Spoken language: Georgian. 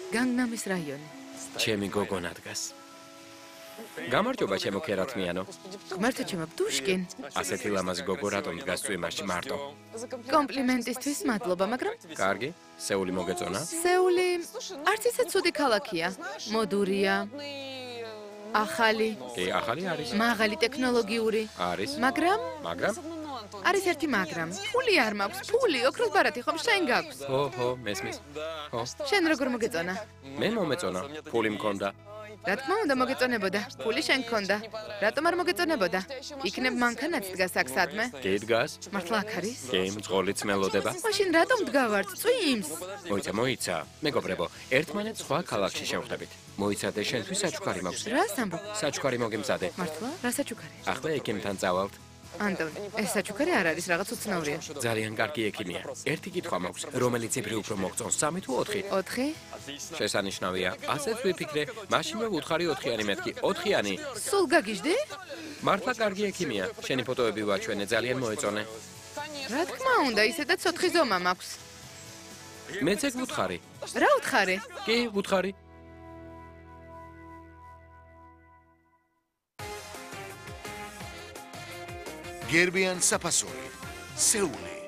განგნამის რაიონი. ჩემი გოგონა დგას. გამარჯობა ჩემო ქერათმიანო. ღმერთო ჩემო ბდუშკინ. ასეთი ლამაზი გოგო რატომ დგას წვიმაში მარტო? კომპლიმენტისთვის მადლობა, მაგრამ კარგი, სეული მოგეწონა? სეული არც ისე ცუდი ქალაქია. მოდურია. ახალი. კი, ახალი არის. მაღალი ტექნოლოგიური. არის. მაგრამ არის ერთი მაგრამ. ფული არ მაქვს. ფული, ოქროს ბარათი ხომ შენ გაქვს? ხო, მესმის. ხო. შენ როგორ მოგეწონა? მე მომეწონა, ფული მქონდა. რა თქმა უნდა მოგეწონებოდა. ფული შენ გქონდა. რატომ არ მოგეწონებოდა? იქნებ მანქანაც დგას აქ სადმე? კი დგას. მართლა აქ არის? კი, მძღოლიც მელოდება. მაშინ რატომ დგავართ? წვიმს. მოიცა, მეგობრებო, ერთმანეთს სხვა ქალაქში შევხვდებით. მოიცადე შენთვის საჩუქარი მაქვს. რას ამბობ? საჩუქარი მოგემზადე. მართლა? რა საჩუქარი? ახლა ექიმთან წავალთ. ანტონი, ეს საჩუქარი არ არის, რაღაც უცნაურია. ძალიან კარგი ექიმია. ერთი კითხვა მაქვს, რომელიც ებრი უფრო მოგწონს, 3 თუ 4? 4? შესანიშნავია. ასეც ვიფიქრე, მაშინვე ვუთხარი 4-იანი მეთქი. 4-იანი. სულ გაგიჟდი? მართლა კარგი ექიმია. შენი ფოტოები ვაჩვენე, ძალიან მოეწონე. რა თქმა უნდა, ისედაც 4 ზომა მაქვს. მეც ეგ ვუთხარი. რა უთხარი? კი, ვუთხარი. გერბიან საფასური, სეული.